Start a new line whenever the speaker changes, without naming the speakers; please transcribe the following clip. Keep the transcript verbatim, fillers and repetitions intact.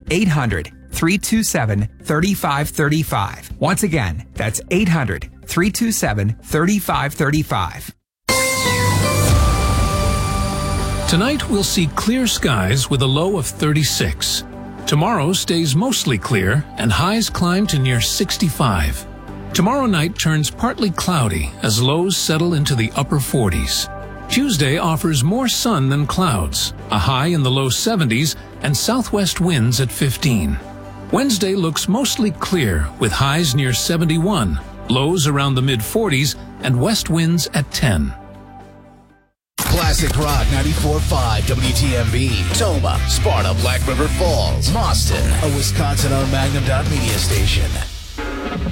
eight hundred, three two seven, three five three five. Once again, that's eight hundred, three two seven, three five three five.
Tonight we'll see clear skies with a low of thirty-six. Tomorrow stays mostly clear and highs climb to near sixty-five. Tomorrow night turns partly cloudy as lows settle into the upper forties. Tuesday offers more sun than clouds, a high in the low seventies and southwest winds at fifteen. Wednesday looks mostly clear with highs near seventy-one, lows around the mid forties and west winds at ten.
Classic Rock ninety-four point five W T M B, Toma, Sparta, Black River Falls, Boston, a Wisconsin-owned Magnum Dot Media station.